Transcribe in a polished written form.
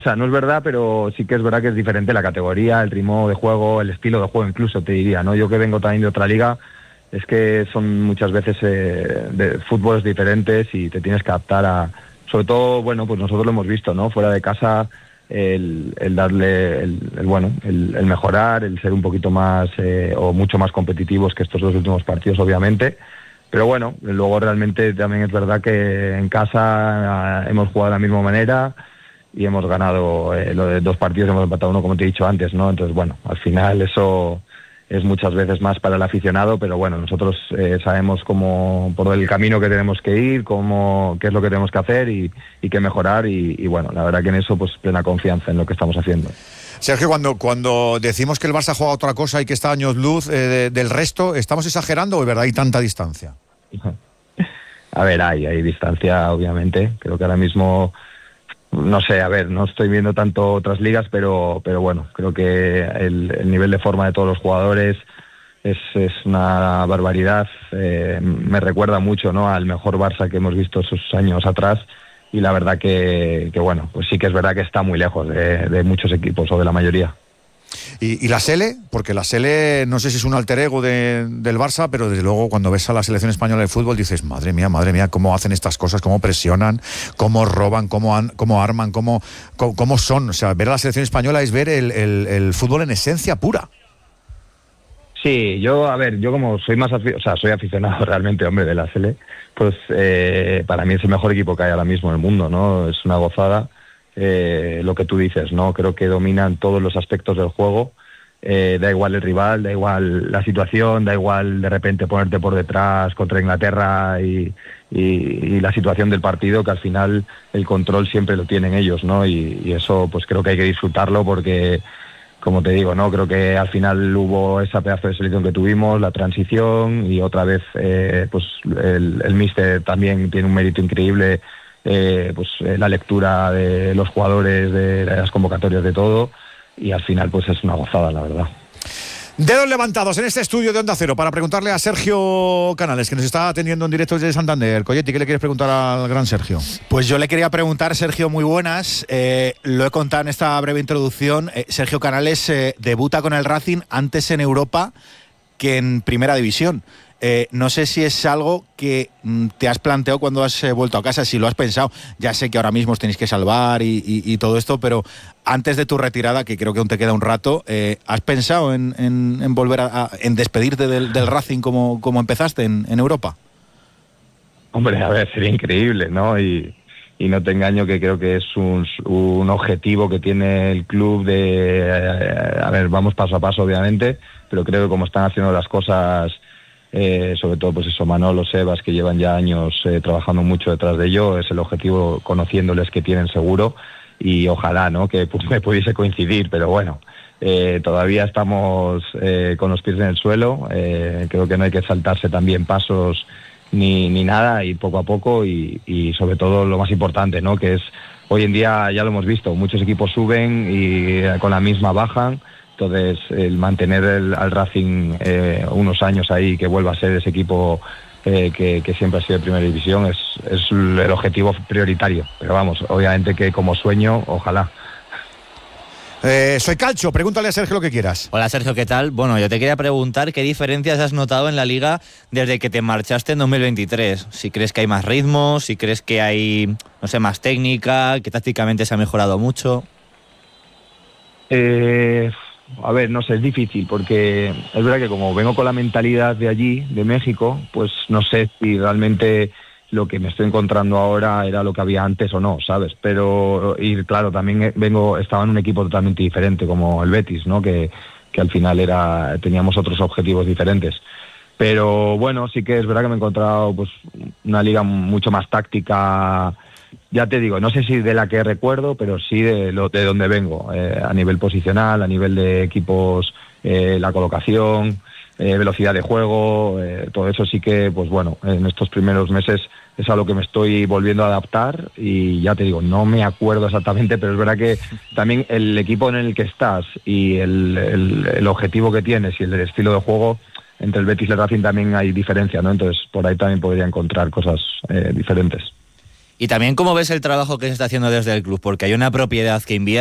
O sea, no es verdad, pero sí que es verdad que es diferente la categoría, el ritmo de juego, el estilo de juego incluso, te diría, ¿no? Yo que vengo también de otra liga, es que son muchas veces de fútboles diferentes y te tienes que adaptar a... Sobre todo, bueno, pues nosotros lo hemos visto, ¿no? Fuera de casa, el darle, el mejorar, el ser un poquito más o mucho más competitivos que estos dos últimos partidos, obviamente. Pero bueno, luego realmente también es verdad que en casa hemos jugado de la misma manera y hemos ganado lo de 2 partidos, hemos empatado uno, como te he dicho antes, ¿no? Entonces, bueno, al final eso es muchas veces más para el aficionado, pero bueno, nosotros sabemos cómo, por el camino que tenemos que ir, qué es lo que tenemos que hacer y qué mejorar y bueno, la verdad que en eso pues plena confianza en lo que estamos haciendo. Sergio, cuando decimos que el Barça juega otra cosa y que está a años luz del resto, ¿estamos exagerando o de verdad hay tanta distancia? A ver, hay distancia, obviamente. Creo que ahora mismo, no sé, a ver, no estoy viendo tanto otras ligas, pero bueno, creo que el nivel de forma de todos los jugadores es una barbaridad. Me recuerda mucho, ¿no?, al mejor Barça que hemos visto esos años atrás. Y la verdad que bueno, pues sí que es verdad que está muy lejos de muchos equipos o de la mayoría. ¿Y la Sele? Porque la Sele no sé si es un alter ego del Barça, pero desde luego cuando ves a la selección española de fútbol dices, madre mía, cómo hacen estas cosas, cómo presionan, cómo roban, cómo arman, cómo son. O sea, ver a la selección española es ver el fútbol en esencia pura. Sí, yo como soy soy aficionado realmente, hombre, de la Sele, pues para mí es el mejor equipo que hay ahora mismo en el mundo, ¿no? Es una gozada. Lo que tú dices, ¿no? Creo que dominan todos los aspectos del juego, da igual el rival, da igual la situación, da igual de repente ponerte por detrás contra Inglaterra y la situación del partido, que al final el control siempre lo tienen ellos, ¿no? Y eso pues creo que hay que disfrutarlo porque, como te digo, ¿no? Creo que al final hubo esa pedazo de selección que tuvimos, la transición y otra vez pues el míster también tiene un mérito increíble. La lectura de los jugadores, de las convocatorias, de todo, y al final pues es una gozada, la verdad. Dedos levantados en este estudio de Onda Cero para preguntarle a Sergio Canales, que nos está atendiendo en directo desde Santander. Coyetti, ¿qué le quieres preguntar al gran Sergio? Pues yo le quería preguntar, Sergio, muy buenas. Lo he contado en esta breve introducción. Sergio Canales debuta con el Racing antes en Europa que en Primera División. No sé si es algo que te has planteado cuando has vuelto a casa, si lo has pensado. Ya sé que ahora mismo os tenéis que salvar y todo esto, pero antes de tu retirada, que creo que aún te queda un rato, ¿has pensado en volver en despedirte del Racing como empezaste en Europa? Hombre, a ver, sería increíble, ¿no? Y no te engaño que creo que es un objetivo que tiene el club a ver, vamos paso a paso, obviamente, pero creo que como están haciendo las cosas... sobre todo pues eso, Manolo, Sebas, que llevan ya años trabajando mucho detrás de ello, es el objetivo, conociéndoles, que tienen seguro, y ojalá, ¿no?, que me pudiese coincidir, pero bueno, todavía estamos con los pies en el suelo. Creo que no hay que saltarse también pasos ni nada, y poco a poco y sobre todo lo más importante, ¿no?, que es hoy en día, ya lo hemos visto, muchos equipos suben y con la misma bajan. Entonces, el mantener al Racing unos años ahí, que vuelva a ser ese equipo que siempre ha sido de Primera División, es el objetivo prioritario. Pero vamos, obviamente que como sueño, ojalá. Soy Calcho, pregúntale a Sergio lo que quieras. Hola Sergio, ¿qué tal? Bueno, yo te quería preguntar qué diferencias has notado en la Liga desde que te marchaste en 2023. Si crees que hay más ritmo, si crees que hay, no sé, más técnica, que tácticamente se ha mejorado mucho. A ver, no sé, es difícil porque es verdad que como vengo con la mentalidad de allí, de México, pues no sé si realmente lo que me estoy encontrando ahora era lo que había antes o no, ¿sabes? Pero, y claro, también estaba en un equipo totalmente diferente como el Betis, ¿no? Que al final teníamos otros objetivos diferentes. Pero bueno, sí que es verdad que me he encontrado pues una liga mucho más táctica. Ya te digo, no sé si de la que recuerdo, pero sí de donde vengo, a nivel posicional, a nivel de equipos, la colocación, velocidad de juego, todo eso sí que, pues bueno, en estos primeros meses es a lo que me estoy volviendo a adaptar, y ya te digo, no me acuerdo exactamente, pero es verdad que también el equipo en el que estás y el objetivo que tienes y el estilo de juego, entre el Betis y el Racing también hay diferencia, ¿no? Entonces por ahí también podría encontrar cosas diferentes. Y también cómo ves el trabajo que se está haciendo desde el club, porque hay una propiedad que invierte